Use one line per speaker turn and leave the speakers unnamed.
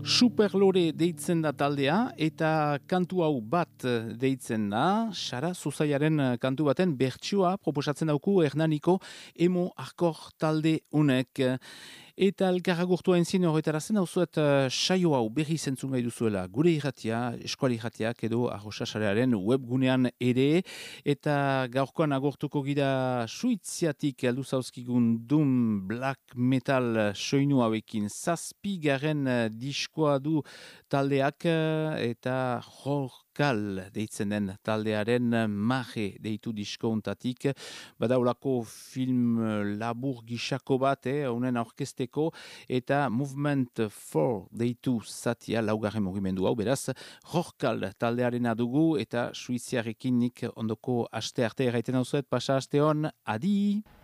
Superlore deitzen da taldea eta kantu hau bat deitzen da, Sara Zuzaiaren kantu baten bertsioa proposatzen dauku Hernaniko emo arkor talde unek. Eta elkarragurtua entzien horretarazen hau zuet saio hau berri zentzun gai duzuela gure irratia, eskuali irratiak edo arrosasarearen webgunean ere, eta gaurkoan agortuko gira suitziatik aldu zauzkigun Doom Black Metal soinu hauekin zazpigaren diskoa du taldeak eta Horkal deitzen den taldearen Maje deitu diskountatik. Badaulako film labur gisako bat, honen aurkezteko, eta Movement 4 deitu zatia, laugarren mugimendu hau, beraz, Horkal taldearen dugu eta suiziarekin nik ondoko aste arte erraiten hau zuet, pasa aste hon, adi!